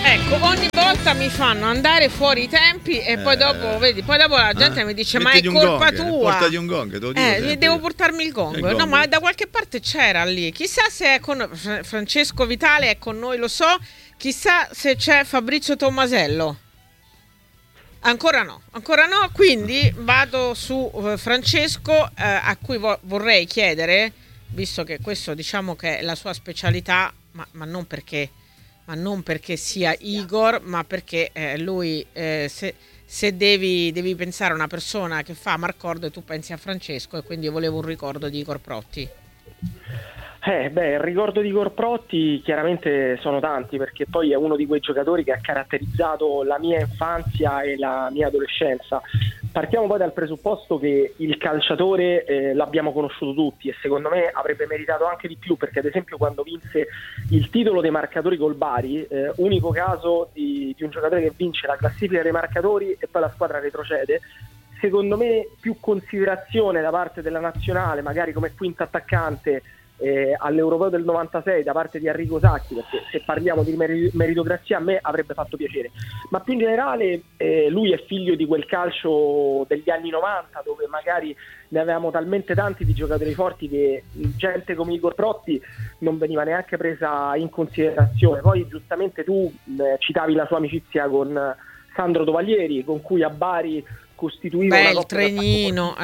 Ecco, ogni volta mi fanno andare fuori i tempi e poi dopo, vedi, poi dopo la gente mi dice: ma è colpa tua. Portati un gong, te lo dico devo portarmi il gong. No, ma da qualche parte c'era lì. Chissà se è con Francesco Vitale è con noi, lo so. Chissà se c'è Fabrizio Tommasello. Ancora no, quindi vado su Francesco, a cui vorrei chiedere, visto che questo diciamo che è la sua specialità, ma non perché sia Igor, ma perché lui, se devi pensare a una persona che fa Marcordo, tu pensi a Francesco, e quindi io volevo un ricordo di Igor Protti. Il ricordo di Igor Protti chiaramente sono tanti, perché poi è uno di quei giocatori che ha caratterizzato la mia infanzia e la mia adolescenza. Partiamo poi dal presupposto che il calciatore l'abbiamo conosciuto tutti, e secondo me avrebbe meritato anche di più, perché ad esempio quando vinse il titolo dei marcatori col Bari, unico caso di un giocatore che vince la classifica dei marcatori e poi la squadra retrocede, secondo me più considerazione da parte della nazionale, magari come quinto attaccante all'Europeo del 96 da parte di Arrigo Sacchi, perché se parliamo di meritocrazia a me avrebbe fatto piacere, ma più in generale lui è figlio di quel calcio degli anni 90 dove magari ne avevamo talmente tanti di giocatori forti che gente come Igor Protti non veniva neanche presa in considerazione. Poi giustamente tu citavi la sua amicizia con Sandro Tovaglieri, con cui a Bari costituiva una il trenino,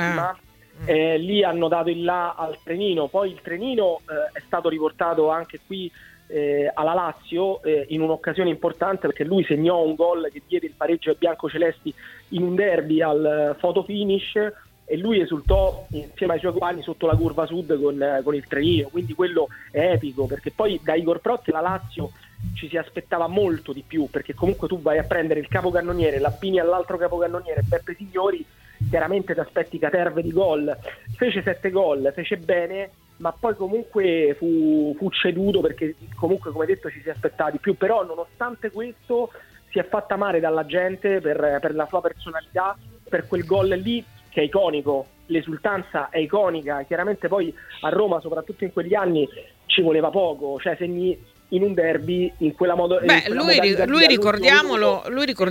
lì hanno dato il là al Trenino. Poi il Trenino è stato riportato anche qui alla Lazio in un'occasione importante, perché lui segnò un gol che diede il pareggio ai biancocelesti in un derby al photo finish, e lui esultò insieme ai suoi compagni sotto la curva sud con il Trenino, quindi quello è epico, perché poi da Igor Protti la Lazio ci si aspettava molto di più, perché comunque tu vai a prendere il capocannoniere, l'abbini all'altro capocannoniere, Beppe Signori, chiaramente ti aspetti caterve di gol. Fece 7 gol, fece bene, ma poi comunque fu ceduto, perché comunque, come detto, ci si aspettava di più. Però nonostante questo si è fatta amare dalla gente per la sua personalità, per quel gol lì che è iconico, l'esultanza è iconica. Chiaramente poi a Roma, soprattutto in quegli anni, ci voleva poco, cioè segni in un derby in quella modo. Lui ricordiamolo,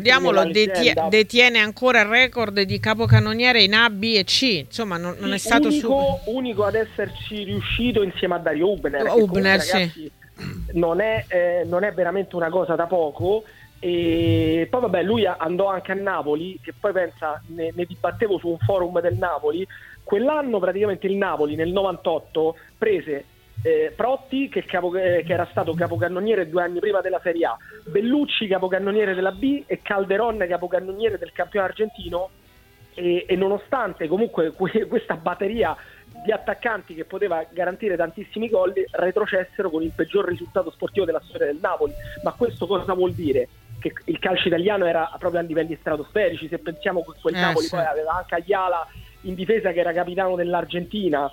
detiene ancora il record di capocannoniere in A, B e C, insomma non è stato unico ad esserci riuscito insieme a Dario Hübner, ragazzi, non è veramente una cosa da poco. E poi lui andò anche a Napoli, che poi pensa, ne dibattevo su un forum del Napoli, quell'anno praticamente il Napoli nel 98 prese Protti che era stato capocannoniere 2 anni prima della Serie A, Bellucci capocannoniere della B e Calderon capocannoniere del campionato argentino, e nonostante comunque questa batteria di attaccanti che poteva garantire tantissimi gol, retrocessero con il peggior risultato sportivo della storia del Napoli. Ma questo cosa vuol dire? Che il calcio italiano era proprio a livelli stratosferici. Se pensiamo che quel Napoli poi aveva anche Ayala in difesa, che era capitano dell'Argentina,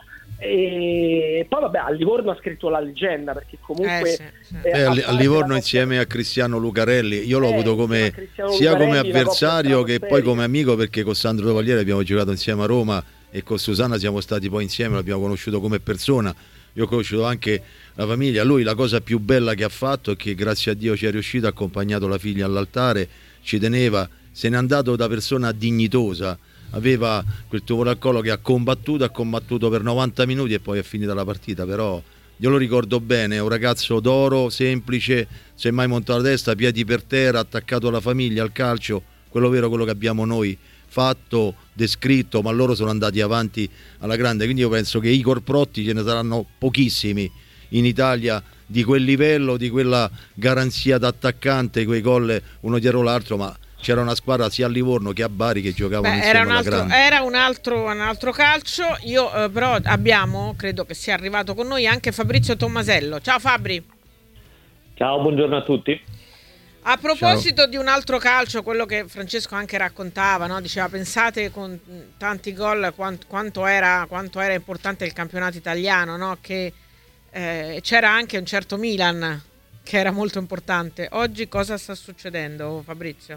e poi a Livorno ha scritto la leggenda, perché comunque a Livorno insieme a Cristiano Lucarelli io l'ho avuto sia come avversario che poi come amico, perché con Sandro Tovaglieri abbiamo giocato insieme a Roma e con Susanna siamo stati poi insieme, l'abbiamo conosciuto come persona. Io ho conosciuto anche la famiglia. Lui la cosa più bella che ha fatto è che grazie a Dio ci è riuscito, ha accompagnato la figlia all'altare, ci teneva, se n'è andato da persona dignitosa, aveva quel tumore al collo che ha combattuto per 90 minuti e poi è finita la partita. Però io lo ricordo bene, è un ragazzo d'oro, semplice, se mai montato la testa, piedi per terra, attaccato alla famiglia, al calcio, quello vero, quello che abbiamo noi fatto, descritto, ma loro sono andati avanti alla grande. Quindi io penso che Igor Protti ce ne saranno pochissimi in Italia di quel livello, di quella garanzia d'attaccante, quei gol uno dietro l'altro, ma c'era una squadra sia a Livorno che a Bari che giocavano insieme alla grande. Era un altro calcio. Io però abbiamo, credo che sia arrivato con noi anche Fabrizio Tommasello. Ciao Fabri. Ciao, buongiorno a tutti. A proposito di un altro calcio, quello che Francesco anche raccontava, no? Diceva, pensate con tanti gol quanto era importante il campionato italiano, no? Che c'era anche un certo Milan che era molto importante. Oggi cosa sta succedendo, Fabrizio?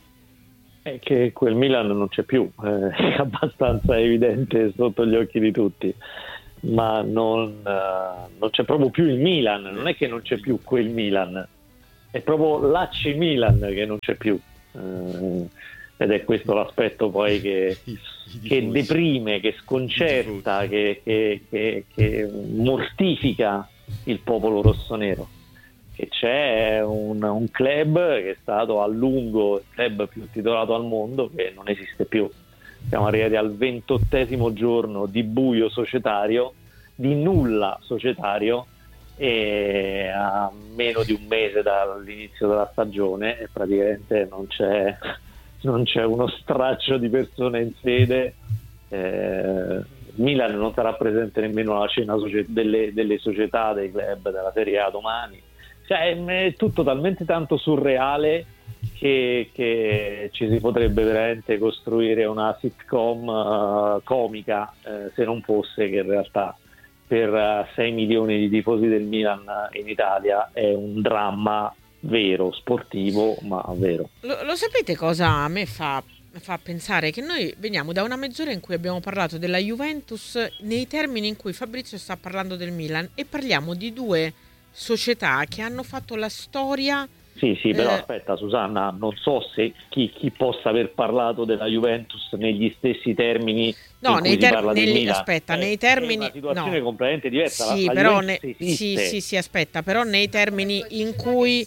È che quel Milan non c'è più, è abbastanza evidente sotto gli occhi di tutti, ma non c'è proprio più il Milan, non è che non c'è più quel Milan. è proprio l'AC Milan che non c'è più, ed è questo l'aspetto poi che deprime, che sconcerta, che mortifica il popolo rossonero. Che c'è un club che è stato a lungo il club più titolato al mondo che non esiste più. Siamo arrivati al 28° giorno di buio societario, di nulla societario, e a meno di un mese dall'inizio della stagione e praticamente non c'è uno straccio di persone in sede. Milan non sarà presente nemmeno alla cena delle società, dei club della Serie A domani. Cioè, è tutto talmente tanto surreale che ci si potrebbe veramente costruire una sitcom comica, se non fosse che in realtà per 6 milioni di tifosi del Milan in Italia è un dramma vero, sportivo, ma vero. Lo sapete cosa a me fa pensare? Che noi veniamo da una mezz'ora in cui abbiamo parlato della Juventus nei termini in cui Fabrizio sta parlando del Milan, e parliamo di due società che hanno fatto la storia. Sì, però aspetta Susanna, non so se chi possa aver parlato della Juventus negli stessi termini. No, in cui si parla del Milan. Aspetta, nei termini, è una situazione completamente diversa. Sì, la però sì, aspetta, però nei termini in cui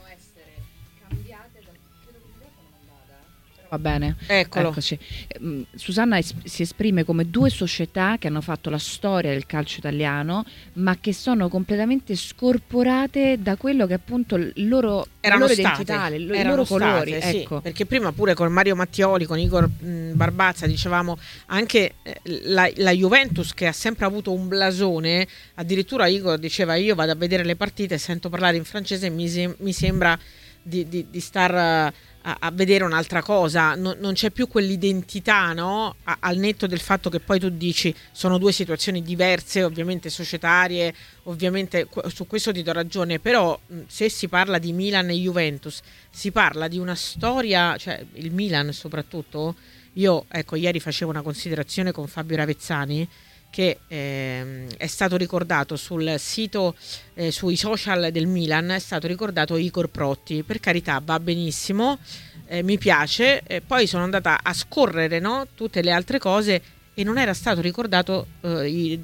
va bene, eccolo. Eccoci. Susanna si esprime come due società che hanno fatto la storia del calcio italiano, ma che sono completamente scorporate da quello che appunto la loro identità, i loro colori. Sì, ecco. perché prima pure con Mario Mattioli, con Igor Barbazza dicevamo anche la Juventus, che ha sempre avuto un blasone. Addirittura Igor diceva: io vado a vedere le partite, sento parlare in francese e mi sembra di star a vedere un'altra cosa, non c'è più quell'identità, no? Al netto del fatto che poi tu dici sono due situazioni diverse, ovviamente societarie, ovviamente su questo ti do ragione, però se si parla di Milan e Juventus si parla di una storia, cioè il Milan soprattutto. Io ieri facevo una considerazione con Fabio Ravezzani che è stato ricordato sul sito, sui social del Milan, è stato ricordato Igor Protti. Per carità, va benissimo, mi piace, poi sono andata a scorrere, no, tutte le altre cose, e non era stato ricordato i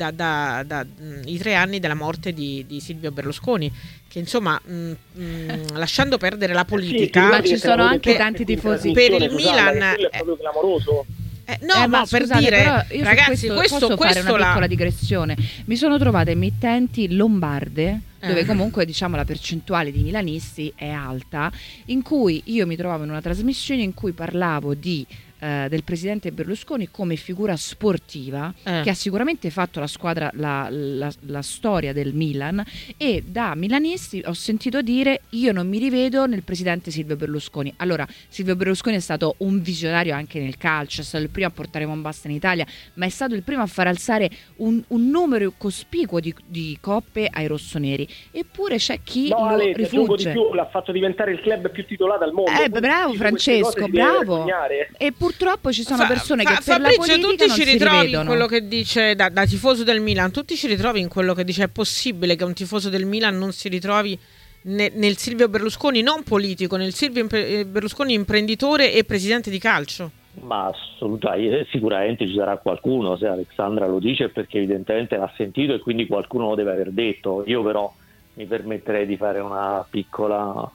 3 anni della morte di Silvio Berlusconi, che insomma lasciando perdere la politica, ma ci sono anche tanti tifosi per il Milan, è proprio clamoroso. Ma per scusate, dire, però io ragazzi, posso fare una piccola digressione. Mi sono trovata emittenti lombarde dove comunque diciamo la percentuale di milanisti è alta, in cui io mi trovavo in una trasmissione in cui parlavo del presidente Berlusconi come figura sportiva che ha sicuramente fatto la squadra, la storia del Milan, e da milanisti ho sentito dire: io non mi rivedo nel presidente Silvio Berlusconi. Allora, Silvio Berlusconi è stato un visionario anche nel calcio, è stato il primo a portare Mombasta in Italia, ma è stato il primo a far alzare un numero cospicuo di coppe ai rossoneri, eppure c'è chi lo rifugge. Di più, l'ha fatto diventare il club più titolato al mondo. Bravo Francesco, bravo. E purtroppo ci sono persone che per la politica tu ti non ci si ritrovi rivedono. in quello che dice da tifoso del Milan, tu ti ci ritrovi in quello che dice: è possibile che un tifoso del Milan non si ritrovi nel Silvio Berlusconi non politico, nel Silvio Berlusconi imprenditore e presidente di calcio? Ma assolutamente, sicuramente ci sarà qualcuno. Se Alexandra lo dice è perché evidentemente l'ha sentito e quindi qualcuno lo deve aver detto. Io però mi permetterei di fare una piccola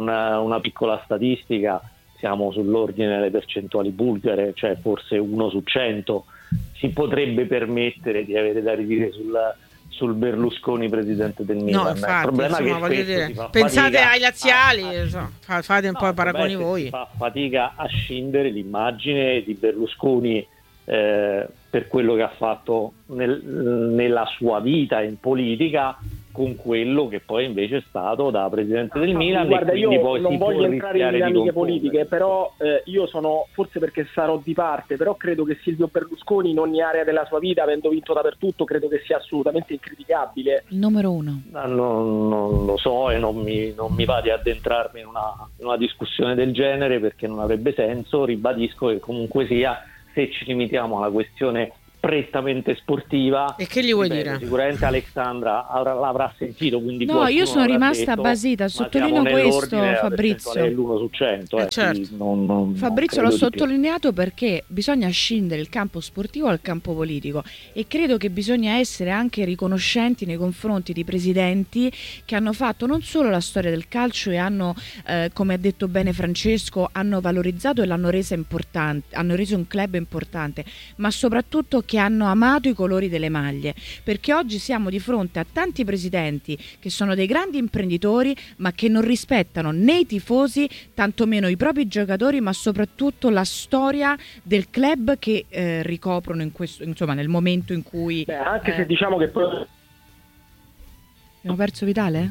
statistica. Siamo sull'ordine delle percentuali bulgare, cioè forse 1 su 100 si potrebbe permettere di avere da ridire sul Berlusconi presidente del Milan. No, infatti, il problema insomma, è che pensate ai laziali, fate un po' i paragoni voi. Si fa fatica a scindere l'immagine di Berlusconi per quello che ha fatto nella sua vita in politica con quello che poi invece è stato da presidente del Milan. Guarda, e quindi io poi non voglio entrare in dinamiche politiche, però io sono, forse perché sarò di parte, però credo che Silvio Berlusconi in ogni area della sua vita, avendo vinto dappertutto, credo che sia assolutamente incriticabile. Numero 1. Non lo so e non mi va di addentrarmi in una discussione del genere perché non avrebbe senso. Ribadisco che comunque sia, se ci limitiamo alla questione prettamente sportiva. E che gli vuoi dire? Sicuramente Alexandra l'avrà sentito, quindi no, io sono rimasta basita, sottolineo questo, Fabrizio. È l'1 su 100. Certo. Fabrizio l'ho sottolineato perché bisogna scindere il campo sportivo dal campo politico, e credo che bisogna essere anche riconoscenti nei confronti di presidenti che hanno fatto non solo la storia del calcio e hanno, come ha detto bene Francesco, hanno valorizzato e l'hanno resa importante, hanno reso un club importante, ma soprattutto che hanno amato i colori delle maglie, perché oggi siamo di fronte a tanti presidenti che sono dei grandi imprenditori ma che non rispettano né i tifosi, tantomeno i propri giocatori, ma soprattutto la storia del club che ricoprono in questo, insomma, nel momento in cui anche se diciamo che poi abbiamo perso Vitale?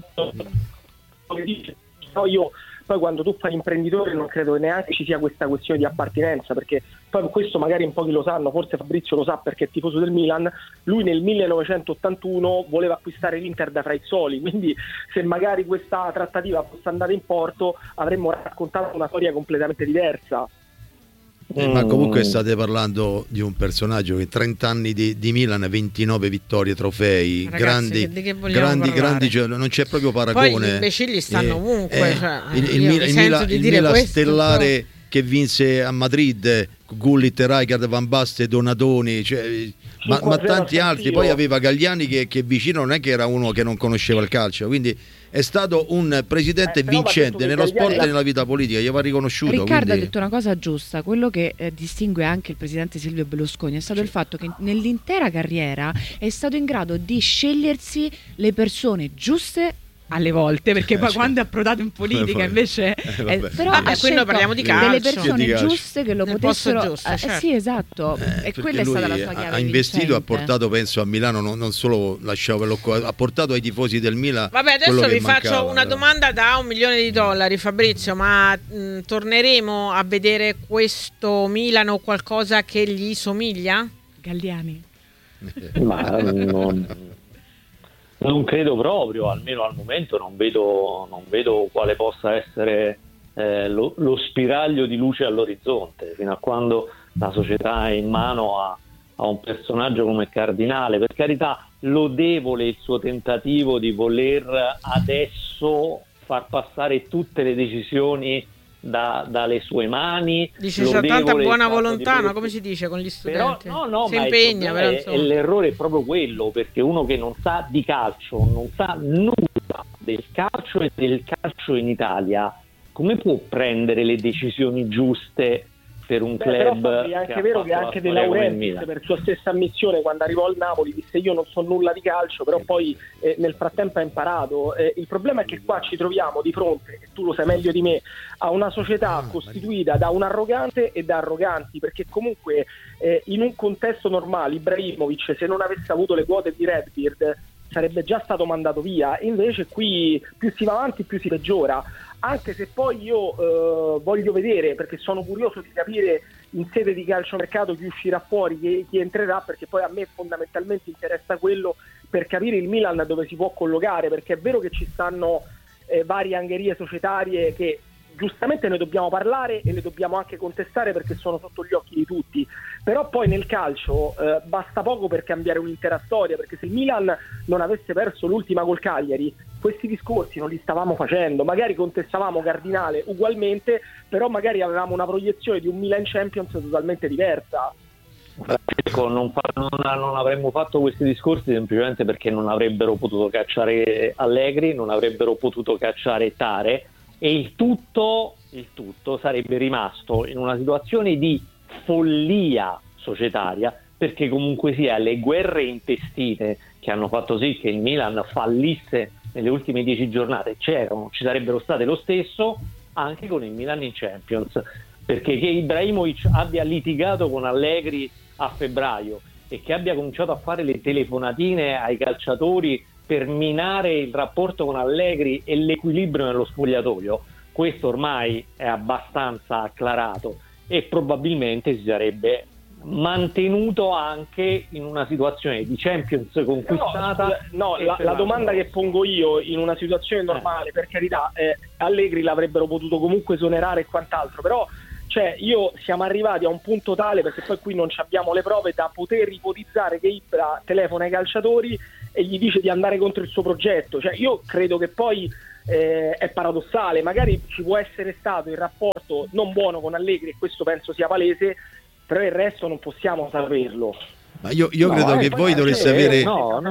Io poi quando tu fai imprenditore non credo che neanche ci sia questa questione di appartenenza, perché poi questo magari in pochi lo sanno, forse Fabrizio lo sa perché è tifoso del Milan. Lui nel 1981 voleva acquistare l'Inter da Fraizzoli, quindi se magari questa trattativa fosse andata in porto avremmo raccontato una storia completamente diversa. Ma comunque state parlando di un personaggio che 30 anni di Milan, 29 vittorie, trofei, ragazzi, grandi, cioè, non c'è proprio paragone. Poi gli imbecilli stanno ovunque. Il Milan stellare che vinse a Madrid, Gullit, Rijkaard, Van Basten, Donadoni, cioè, ma tanti altri. Poi aveva Galliani che vicino non è che era uno che non conosceva il calcio, quindi è stato un presidente vincente nello sport e nella vita politica, gli va riconosciuto. Riccardo ha detto una cosa giusta, quello che distingue anche il presidente Silvio Berlusconi è stato il fatto che nell'intera carriera è stato in grado di scegliersi le persone giuste alle volte, perché poi quando è approdato in politica invece però qui noi parliamo di calcio, delle persone giuste che lo nel potessero giusto, certo. Sì, esatto, e quella è stata la sua chiave ha investito, vincente. ha portato, penso, a Milano non solo ha portato ai tifosi del Milan. Vabbè, adesso vi faccio una domanda da $1 milione, Fabrizio, ma torneremo a vedere questo Milan o qualcosa che gli somiglia? Galliani? Ma non credo proprio, almeno al momento non vedo quale possa essere lo spiraglio di luce all'orizzonte, fino a quando la società è in mano a un personaggio come Cardinale. Per carità, lodevole il suo tentativo di voler adesso far passare tutte le decisioni dalle sue mani. Dice c'è tanta buona volontà, no? Come si dice con gli studenti? Però, si impegna, però, l'errore è proprio quello, perché uno che non sa di calcio, non sa nulla del calcio e del calcio in Italia, come può prendere le decisioni giuste per un club? Però è anche vero che anche De Laurentiis, per sua stessa ammissione, quando arrivò al Napoli disse io non so nulla di calcio, però poi nel frattempo ha imparato. Il problema è che qua ci troviamo di fronte, e tu lo sai meglio di me, a una società costituita da un arrogante e da arroganti, perché comunque in un contesto normale Ibrahimovic, se non avesse avuto le quote di Redbeard, sarebbe già stato mandato via. Invece qui più si va avanti più si peggiora, anche se poi io voglio vedere, perché sono curioso di capire in sede di calciomercato chi uscirà fuori, chi entrerà, perché poi a me fondamentalmente interessa quello, per capire il Milan dove si può collocare, perché è vero che ci stanno varie angherie societarie che giustamente ne dobbiamo parlare e le dobbiamo anche contestare perché sono sotto gli occhi di tutti, però poi nel calcio basta poco per cambiare un'intera storia, perché se il Milan non avesse perso l'ultima col Cagliari questi discorsi non li stavamo facendo, magari contestavamo Cardinale ugualmente, però magari avevamo una proiezione di un Milan Champions totalmente diversa. Non avremmo fatto questi discorsi semplicemente perché non avrebbero potuto cacciare Allegri, non avrebbero potuto cacciare Tare, e il tutto sarebbe rimasto in una situazione di follia societaria, perché comunque sia le guerre intestine che hanno fatto sì che il Milan fallisse nelle ultime 10 giornate ci sarebbero state lo stesso anche con il Milan in Champions, perché che Ibrahimovic abbia litigato con Allegri a febbraio e che abbia cominciato a fare le telefonatine ai calciatori per minare il rapporto con Allegri e l'equilibrio nello spogliatoio, questo ormai è abbastanza acclarato e probabilmente si sarebbe mantenuto anche in una situazione di Champions conquistata. La domanda che pongo io, in una situazione normale, per carità, Allegri l'avrebbero potuto comunque esonerare e quant'altro, però Cioè siamo arrivati a un punto tale, perché poi qui non abbiamo le prove, da poter ipotizzare che Ibra telefona ai calciatori e gli dice di andare contro il suo progetto. Cioè io credo che poi è paradossale, magari ci può essere stato il rapporto non buono con Allegri, e questo penso sia palese, però il resto non possiamo saperlo. Ma io credo che voi dovreste avere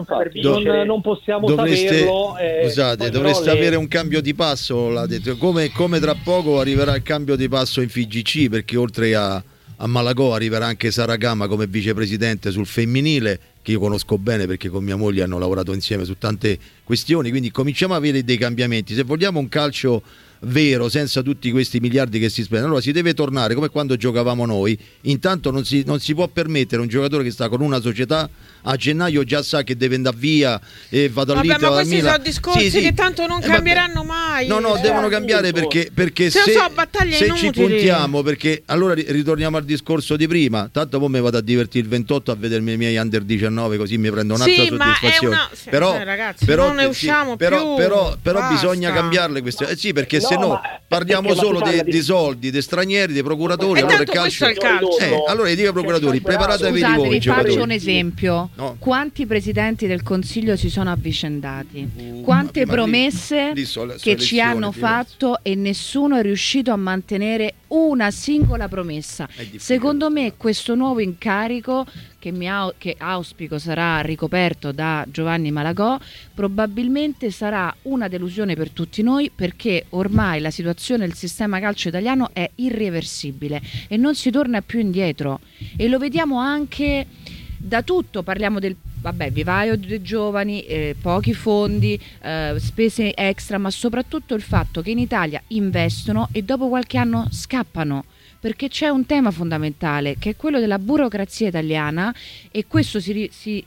non possiamo saperlo. Scusate, dovreste avere un cambio di passo, l'ha detto. Come tra poco arriverà il cambio di passo in FIGC, perché oltre a Malagò arriverà anche Sara Gama come vicepresidente sul femminile, che io conosco bene perché con mia moglie hanno lavorato insieme su tante questioni, quindi cominciamo a avere dei cambiamenti. Se vogliamo un calcio vero, senza tutti questi miliardi che si spendono, allora si deve tornare come quando giocavamo noi. Intanto non si può permettere un giocatore che sta con una società a gennaio già sa che deve andare via e vado all'Inter, ma questi sono discorsi che tanto non cambieranno mai. No, devono cambiare perché se ci puntiamo, perché allora ritorniamo al discorso di prima. Tanto poi mi vado a divertire il 28 a vedermi i miei under 19, così mi prendo un'altra soddisfazione. Però non ne usciamo più. Però bisogna cambiarle queste. Sì, perché se no parliamo solo di soldi, di stranieri, di procuratori. Allora il calcio è il calcio. Allora dico ai procuratori, preparatevi voi. Vi faccio un esempio. No. Quanti presidenti del Consiglio si sono avvicendati? Quante promesse che ci hanno fatto e nessuno è riuscito a mantenere una singola promessa. Secondo me questo nuovo incarico che auspico sarà ricoperto da Giovanni Malagò probabilmente sarà una delusione per tutti noi, perché ormai la situazione del sistema calcio italiano è irreversibile e non si torna più indietro, e lo vediamo anche da tutto. Parliamo del vivaio dei giovani, pochi fondi, spese extra, ma soprattutto il fatto che in Italia investono e dopo qualche anno scappano, perché c'è un tema fondamentale che è quello della burocrazia italiana, e questo si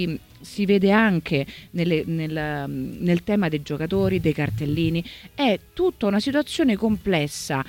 vede anche nel tema dei giocatori, dei cartellini. È tutta una situazione complessa,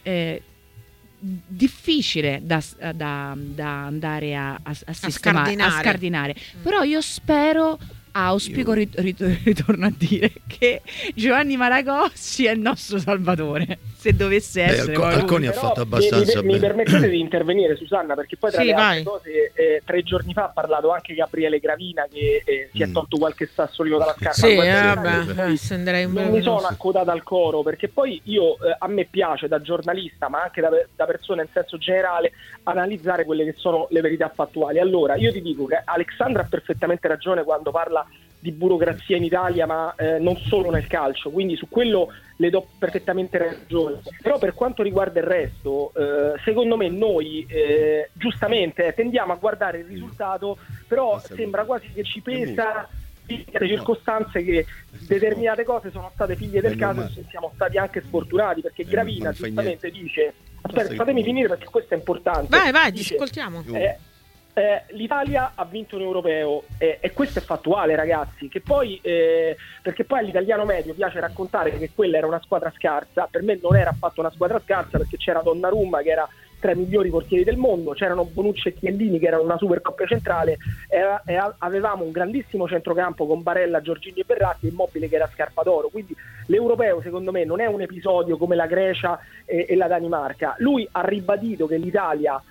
difficile da andare a sistemare, a scardinare. Però io auspico, ritorno a dire, che Giovanni Malagò sia il nostro salvatore, se dovesse essere. Alconi ha fatto abbastanza bene. Mi permettete di intervenire, Susanna, perché poi tra le altre cose 3 giorni fa ha parlato anche Gabriele Gravina, che si è tolto qualche sassolino dalla scarpa. Non mi sono accodata al coro, perché poi a me piace, da giornalista ma anche da persona in senso generale, analizzare quelle che sono le verità fattuali. Allora io ti dico che Alexandra ha perfettamente ragione quando parla di burocrazia in Italia, ma non solo nel calcio, quindi su quello le do perfettamente ragione. Però per quanto riguarda il resto, secondo me noi giustamente tendiamo a guardare il risultato, però sembra quasi che ci pesa le circostanze, che determinate cose sono state figlie del caso e siamo stati anche sfortunati, perché Gravina giustamente dice, aspetta, fatemi finire perché questo è importante. Vai, ti ascoltiamo. L'Italia ha vinto un europeo e questo è fattuale, ragazzi, che poi perché poi all'italiano medio piace raccontare che quella era una squadra scarsa. Per me non era affatto una squadra scarsa, perché c'era Donnarumma che era tra i migliori portieri del mondo, c'erano Bonucci e Chiellini che erano una super coppia centrale, e avevamo un grandissimo centrocampo con Barella, Jorginho e Verratti, e Immobile che era scarpa d'oro. Quindi l'europeo secondo me non è un episodio come la Grecia e la Danimarca. Lui ha ribadito che l'Italia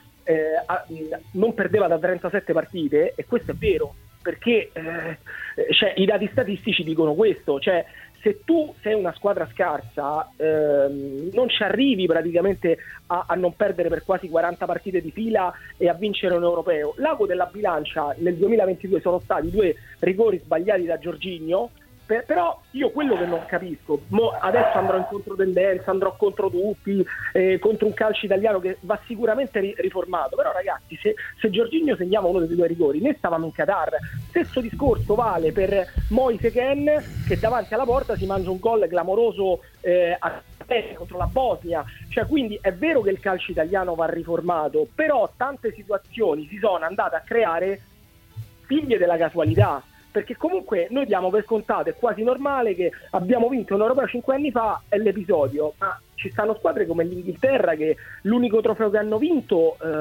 non perdeva da 37 partite, e questo è vero, perché i dati statistici dicono questo. Cioè, se tu sei una squadra scarsa, non ci arrivi praticamente a non perdere per quasi 40 partite di fila e a vincere un europeo. L'ago della bilancia nel 2022 sono stati 2 rigori sbagliati da Jorginho. Però io quello che non capisco, adesso andrò in controtendenza, andrò contro tutti, contro un calcio italiano che va sicuramente riformato, però ragazzi, se Jorginho segnava uno dei 2 rigori, noi stavamo in Qatar. Stesso discorso vale per Moise Kean, che davanti alla porta si mangia un gol clamoroso contro la Bosnia. Cioè, quindi è vero che il calcio italiano va riformato, però tante situazioni si sono andate a creare figlie della casualità, perché comunque noi diamo per scontato, è quasi normale che abbiamo vinto un europeo 5 anni fa, è l'episodio, ma ci stanno squadre come l'Inghilterra che l'unico trofeo che hanno vinto è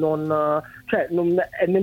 nel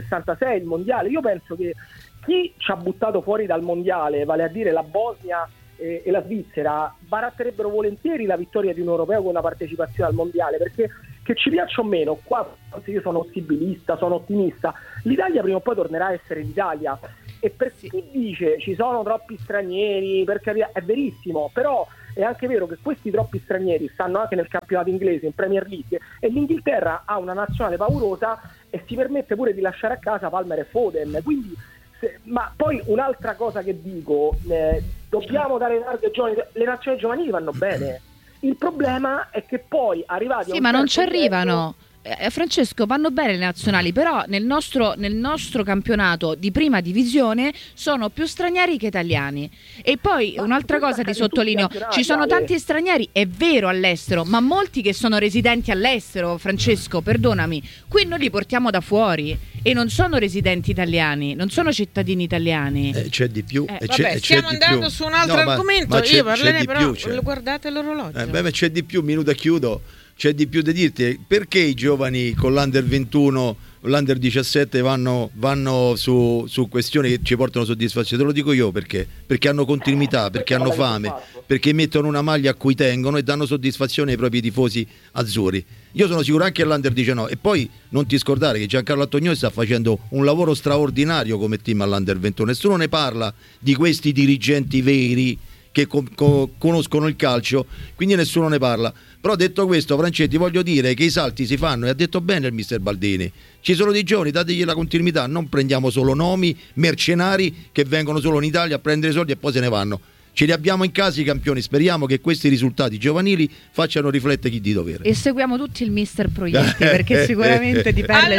1966 il mondiale. Io penso che chi ci ha buttato fuori dal mondiale, vale a dire la Bosnia e la Svizzera baratterebbero volentieri la vittoria di un europeo con la partecipazione al mondiale, perché che ci piaccia o meno, qua io sono ottimista, sono ottimista, l'Italia prima o poi tornerà a essere l'Italia, e per chi dice ci sono troppi stranieri, perché è verissimo, però è anche vero che questi troppi stranieri stanno anche nel campionato inglese, in Premier League, e l'Inghilterra ha una nazionale paurosa e si permette pure di lasciare a casa Palmer e Foden, quindi ma poi un'altra cosa che dico, dobbiamo dare larghe giovani, le nazioni giovanili vanno bene, il problema è che poi arrivati a un ma non certo ci arrivano. Francesco, vanno bene le nazionali, però nel nostro campionato di prima divisione sono più stranieri che italiani. E poi un'altra cosa ti sottolineo, ci sono tanti stranieri, è vero, all'estero, ma molti che sono residenti all'estero, Francesco, perdonami, qui noi li portiamo da fuori e non sono residenti italiani, non sono cittadini italiani. C'è di più. Vabbè, stiamo andando su un altro argomento, io parlerei però, guardate l'orologio. Ma c'è di più, minuto e chiudo. C'è di più da dirti, perché i giovani con l'Under 21, l'Under 17 vanno su questioni che ci portano soddisfazione? Te lo dico io perché hanno continuità, perché hanno fame, perché mettono una maglia a cui tengono e danno soddisfazione ai propri tifosi azzurri. Io sono sicuro anche all'Under 19, e poi non ti scordare che Giancarlo Antonioni sta facendo un lavoro straordinario come team all'Under 21, nessuno ne parla di questi dirigenti veri che conoscono il calcio, quindi nessuno ne parla. Però detto questo, Francetti, voglio dire che i salti si fanno, e ha detto bene il mister Baldini, ci sono dei giovani, dategli la continuità, non prendiamo solo nomi mercenari che vengono solo in Italia a prendere soldi e poi se ne vanno. Ce li abbiamo in casa i campioni, speriamo che questi risultati giovanili facciano riflettere chi di dovere. E seguiamo tutti il mister Proietti, perché sicuramente di perle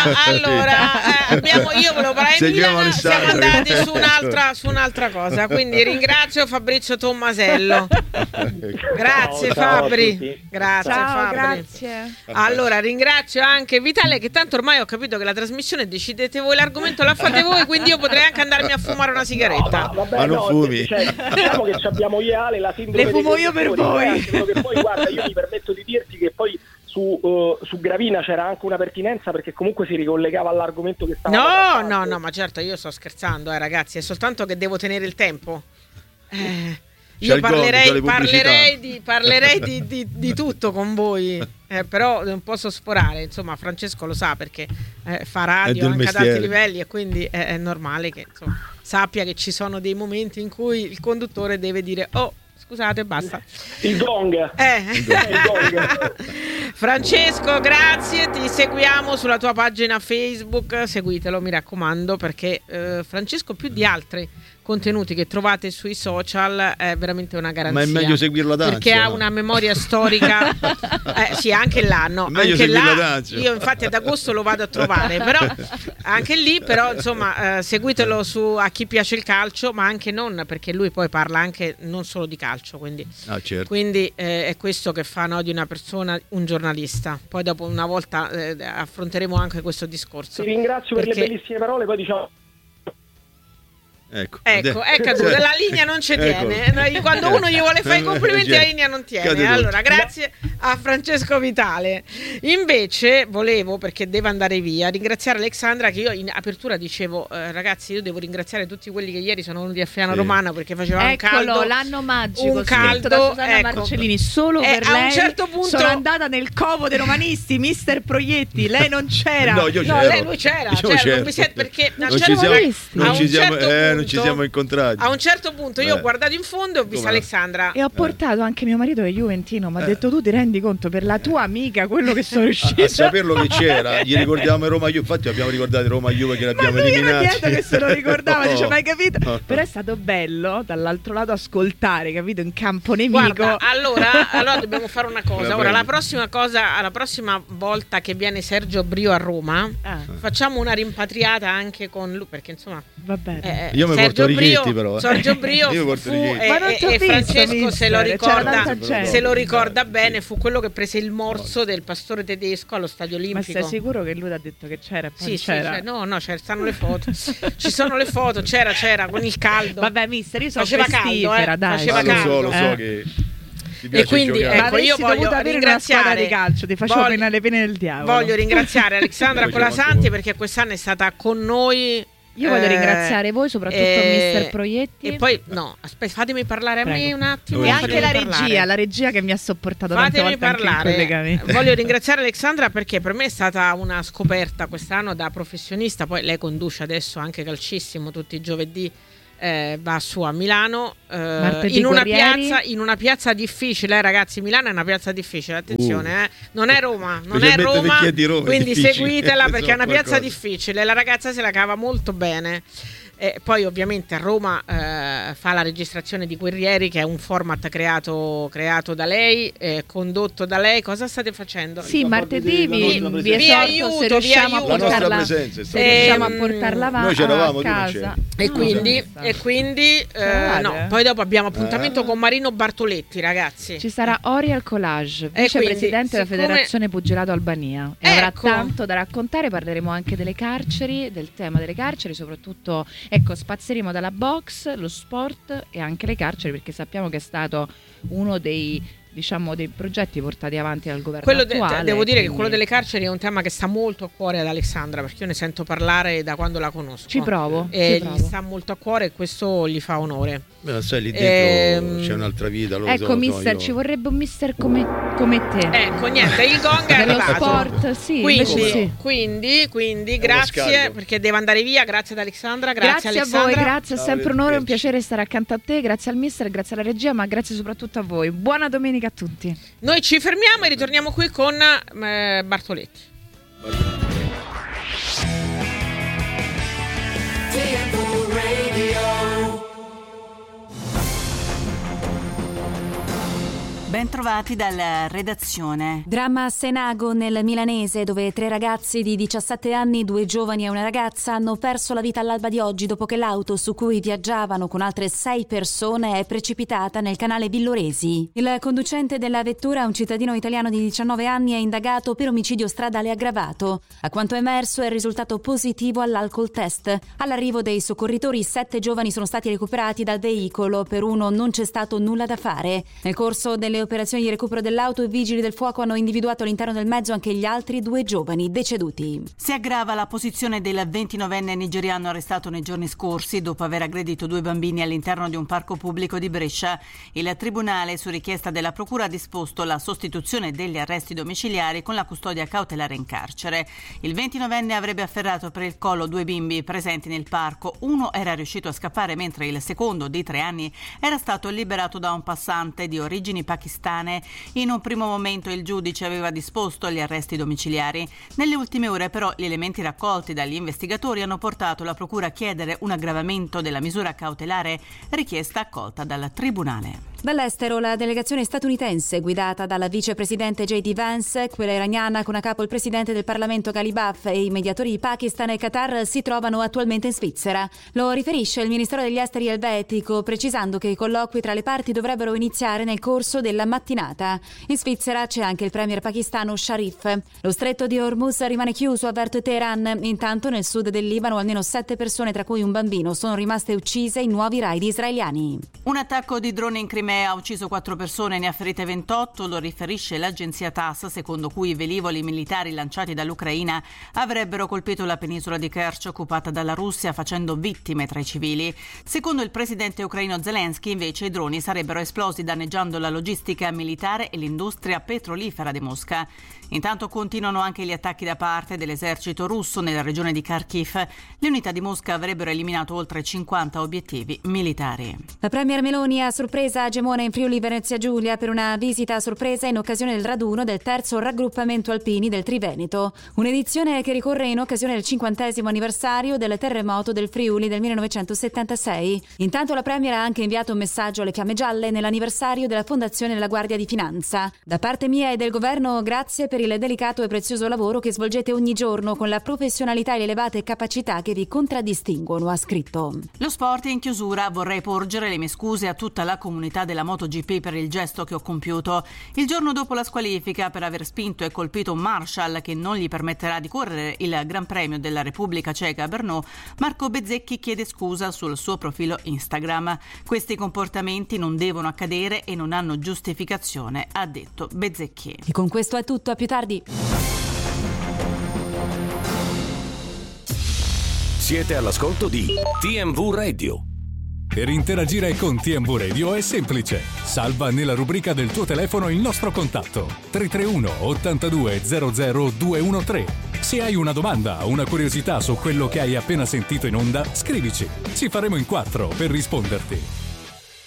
io volevo parlare di Milan, siamo andati su un'altra cosa, quindi ringrazio Fabrizio Tommasello. Grazie Fabri. Grazie Fabri. Grazie. Allora ringrazio anche Vitale, che tanto ormai ho capito che la trasmissione decidete voi, l'argomento la fate voi, quindi io potrei anche andarmi a fumare una sigaretta. Ma non fumi. Diciamo che abbiamo Iale, la sindrome le fumo io per voi. Che poi guarda, io mi permetto di dirti che poi su Gravina c'era anche una pertinenza, perché comunque si ricollegava all'argomento che stava no, ma certo, io sto scherzando, ragazzi, è soltanto che devo tenere il tempo. Io parlerei di tutto con voi, però non posso sforare, insomma Francesco lo sa perché fa radio anche ad alti livelli, e quindi è normale che insomma sappia che ci sono dei momenti in cui il conduttore deve dire scusate, basta. Il gong. Il gong. Francesco, grazie, ti seguiamo sulla tua pagina Facebook, seguitelo, mi raccomando, perché Francesco più di altri contenuti che trovate sui social è veramente una garanzia. Ma è meglio seguirlo da perché ha una memoria storica. Sì, anche là, no, anche là. Io infatti ad agosto lo vado a trovare, però anche lì, però insomma, seguitelo su A chi piace il calcio, ma anche non, perché lui poi parla anche non solo di calcio, quindi certo. Quindi è questo che fa, no, di una persona un giornalista. Poi dopo una volta affronteremo anche questo discorso. Ti ringrazio per le bellissime parole, poi diciamo Ecco, è caduta, la linea non ci tiene. Quando uno gli vuole fare i complimenti la linea non tiene. Allora, grazie a Francesco Vitale. Invece volevo, perché deve andare via, ringraziare Alexandra, che io in apertura dicevo ragazzi, io devo ringraziare tutti quelli che ieri sono venuti a Fiano Romana, perché faceva un caldo, l'anno magico, un caldo da Susanna Marcellini, solo per lei. A un certo punto sono andata nel covo dei romanisti, mister Proietti, lei non c'era. No, lui c'era, non mi sente, perché non ci siamo incontrati. A un certo punto io ho guardato in fondo e ho visto Alexandra. E ho portato anche mio marito che è juventino. Mi ha detto: tu ti rendi conto, per la tua amica, quello che sono riuscito a saperlo che c'era. Gli ricordiamo Roma Juve. Infatti abbiamo ricordato Roma Juve che l'abbiamo eliminato. Ma che se lo ricordava, dice: ma hai capito? Però è stato bello dall'altro lato ascoltare, capito? In campo nemico. Guarda, allora dobbiamo fare una cosa. Ora la prossima volta che viene Sergio Brio a Roma, facciamo una rimpatriata anche con lui, perché insomma va bene. Io mi porto Righetti, però. Sergio Brio e Francesco se lo ricorda bene, fu quello che prese il morso del pastore tedesco allo Stadio Olimpico. Ma sei sicuro che lui ti ha detto che c'era? Sì, c'era. No, stanno le foto. Ci sono le foto, c'era con il caldo. Vabbè, mister, io sono faceva pestifera, caldo, faceva caldo. Lo so che e quindi ecco, io voglio ringraziare di calcio, ti facevo le pene del diavolo. Voglio ringraziare Alexandra Colasanti, perché quest'anno è stata con noi Io voglio ringraziare voi, soprattutto Mister Proietti. E poi, no, aspetta, fatemi parlare a me un attimo. E anche la regia che mi ha sopportato tante volte parlare. Voglio ringraziare Alexandra perché per me è stata una scoperta quest'anno da professionista. Poi lei conduce adesso anche Calcissimo tutti i giovedì. Va su a Milano in una piazza difficile, ragazzi. Milano è una piazza difficile, attenzione, non è Roma, quindi seguitela perché è una piazza difficile. La ragazza se la cava molto bene. Poi ovviamente a Roma fa la registrazione di Guerrieri, che è un format creato da lei, condotto da lei. Cosa state facendo? Sì, martedì vi aiuto, se riusciamo a portarla avanti a casa. E quindi no, poi dopo abbiamo appuntamento con Marino Bartoletti, ragazzi. Ci sarà Oriel Collage, vicepresidente della Federazione Pugilato Albania, e avrà tanto da raccontare. Parleremo anche delle carceri, del tema delle carceri, soprattutto spazieremo dalla box, lo sport e anche le carceri, perché sappiamo che è stato uno dei progetti portati avanti dal governo attuale. Devo dire che quello delle carceri è un tema che sta molto a cuore ad Alexandra, perché io ne sento parlare da quando la conosco. Ci provo. Gli sta molto a cuore e questo gli fa onore. Beh, sai, lì dentro c'è un'altra vita. Mister, ci vorrebbe un mister come te. Niente, il gong è dello arrivato. sport, sì. Quindi grazie, perché devo andare via. Grazie ad Alexandra, grazie Alexandra. A voi, grazie, è sempre un onore, un piacere stare accanto a te. Grazie al mister, grazie alla regia, ma grazie soprattutto a voi. Buona domenica a tutti. Noi ci fermiamo e ritorniamo qui con Bartoletti. Ben trovati dalla redazione. Dramma a Senago, nel milanese, dove 3 ragazzi di 17 anni, 2 giovani e una ragazza hanno perso la vita all'alba di oggi dopo che l'auto su cui viaggiavano con altre 6 persone è precipitata nel canale Villoresi. Il conducente della vettura, un cittadino italiano di 19 anni, è indagato per omicidio stradale aggravato. A quanto emerso è risultato positivo all'alcol test. All'arrivo dei soccorritori 7 giovani sono stati recuperati dal veicolo, per uno non c'è stato nulla da fare. Nel corso delle operazioni di recupero dell'auto, i vigili del fuoco hanno individuato all'interno del mezzo anche gli altri 2 giovani deceduti. Si aggrava la posizione del 29enne nigeriano arrestato nei giorni scorsi dopo aver aggredito 2 bambini all'interno di un parco pubblico di Brescia. Il tribunale, su richiesta della procura, ha disposto la sostituzione degli arresti domiciliari con la custodia cautelare in carcere. Il 29enne avrebbe afferrato per il collo 2 bimbi presenti nel parco. Uno era riuscito a scappare, mentre il secondo, di 3 anni, era stato liberato da un passante di origini pakistane. In un primo momento il giudice aveva disposto gli arresti domiciliari. Nelle ultime ore però gli elementi raccolti dagli investigatori hanno portato la procura a chiedere un aggravamento della misura cautelare, richiesta accolta dal tribunale. Dall'estero la delegazione statunitense, guidata dalla vicepresidente J.D. Vance, quella iraniana con a capo il presidente del Parlamento Ghalibaf e i mediatori di Pakistan e Qatar, si trovano attualmente in Svizzera. Lo riferisce il Ministero degli Esteri elvetico, precisando che i colloqui tra le parti dovrebbero iniziare nel corso della mattinata. In Svizzera c'è anche il premier pakistano Sharif. Lo stretto di Hormuz rimane chiuso, avverte Teheran. Intanto nel sud del Libano almeno 7 persone, tra cui un bambino, sono rimaste uccise in nuovi raid israeliani. Un attacco di droni in Crimea ha ucciso 4 persone e ne ha ferite 28, lo riferisce l'agenzia TASS, secondo cui i velivoli militari lanciati dall'Ucraina avrebbero colpito la penisola di Kerch occupata dalla Russia, facendo vittime tra i civili. Secondo il presidente ucraino Zelensky, invece, i droni sarebbero esplosi danneggiando la logistica militare e l'industria petrolifera di Mosca. Intanto continuano anche gli attacchi da parte dell'esercito russo nella regione di Kharkiv. Le unità di Mosca avrebbero eliminato oltre 50 obiettivi militari. La premier Meloni a sorpresa a Gemona in Friuli Venezia Giulia per una visita a sorpresa in occasione del raduno del 3° raggruppamento alpini del Triveneto. Un'edizione che ricorre in occasione del 50° anniversario del terremoto del Friuli del 1976. Intanto la premier ha anche inviato un messaggio alle Fiamme Gialle nell'anniversario della fondazione della Guardia di Finanza. Da parte mia e del governo, grazie per il delicato e prezioso lavoro che svolgete ogni giorno con la professionalità e le elevate capacità che vi contraddistinguono, ha scritto. Lo sport è in chiusura. Vorrei porgere le mie scuse a tutta la comunità della MotoGP per il gesto che ho compiuto. Il giorno dopo la squalifica per aver spinto e colpito un Marshall che non gli permetterà di correre il Gran Premio della Repubblica Ceca a Brno, Marco Bezzecchi chiede scusa sul suo profilo Instagram. Questi comportamenti non devono accadere e non hanno giustificazione, ha detto Bezzecchi. E con questo è tutto, a più tardi. Siete all'ascolto di TMV Radio. Per interagire con TMV Radio è semplice. Salva nella rubrica del tuo telefono il nostro contatto 331 82 00 213. Se hai una domanda o una curiosità su quello che hai appena sentito in onda, scrivici. Ci faremo in 4 per risponderti.